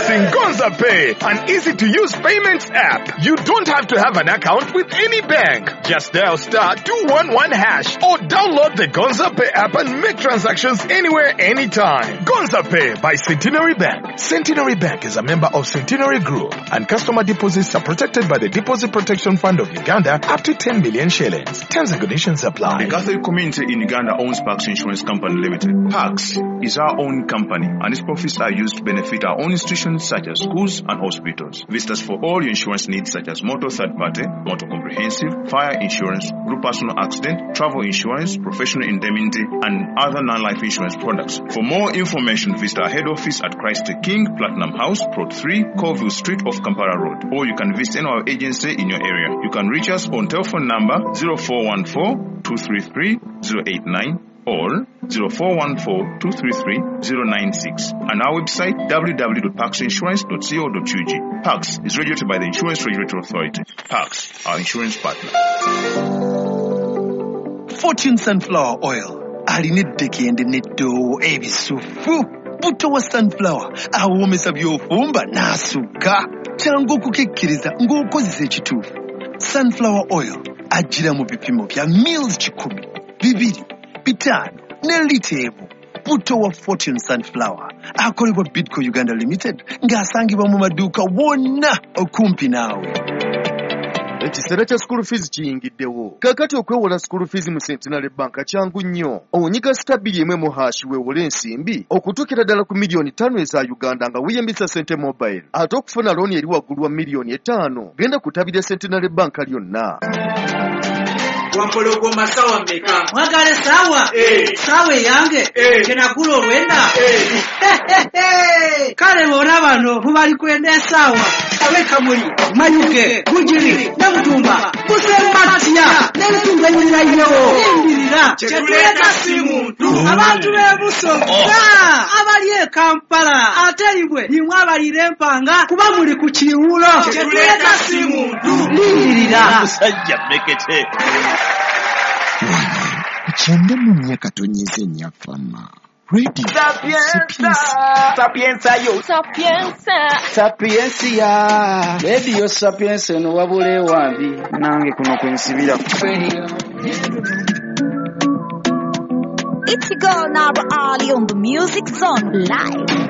Introducing Gonza Pay, an easy-to-use payments app. You don't have to have an account with any bank. Just dial *211# or download the Gonza Pay app and make transactions anywhere, anytime. Gonza Pay by Centenary Bank. Centenary Bank is a member of Centenary Group, and customer deposits are protected by the Deposit Protection Fund of Uganda up to 10 million shillings. Terms and conditions apply. The Catholic community in Uganda owns Pax Insurance Company Limited. Pax is our own company, and its profits are used to benefit our own institutions such as schools and hospitals. Visit us for all your insurance needs such as motor third party, motor comprehensive, fire insurance, group personal accident, travel insurance, professional indemnity, and other non-life insurance products. For more information, visit our head office at Christ the King, Platinum House, Plot 3, Colville Street off Kampala Road, or you can visit any of our agency in your area. You can reach us on telephone number 0414-233-089 or 0414-233-096 and our website www.paxinsurance.co.ug. Pax is regulated by the Insurance Regulatory Authority. Pax, our insurance partner. Fortune Sunflower Oil. Alinedeki and netto ebisufu. Buto wa sunflower. Awomesa byofumba nasuka. Changu kukikiriza ng'okozesa ekituufu. Sunflower Oil. Ajira mu bipimo bya mils 10, 2, 5 ne litebu. Buto wa Fortune Sunflower. Akolebwa Bidco Uganda Limited. Ng'asangibwa mu maduuka wonna okumpi naawe. Ekiseera kya school fees kiyingiddewo. Kakati okwewola school fees mu Centenary Bank kyangu nnyo. Onyika *1 weewole ensimbi okutuukira ddala ku miliyoni 5 eza Uganda nga weeyambisa Sente Mobile. Ate okufuna looni eri waggulu wa miliyoni 5 genda kutabira Centenary Bank lyonna. Wampologo masawa meka. Mwagale sawa? Sawa yange? Kenagula olwenda? Kale bona bano mubali kwenda sawa. Abeka muri Mayuke, Gujiri, Namutumba, Musematia, Namutumba nyirayo. Indirira. Chetuleta simu. Abantu bebusoka. Abali Kampala. Ateribwe nimwabalire mpanga kuba muri ku kiwulo. Chetuleta simu. Indirira. Musajja mekete. Kuchende mu myaka tonyeze nyafama. Radio Sapienza yo. Sapienza. Radio Sapienza no wabule wambi nange kuno kwensibira. It's your girl Nara Ali on the Music Zone live.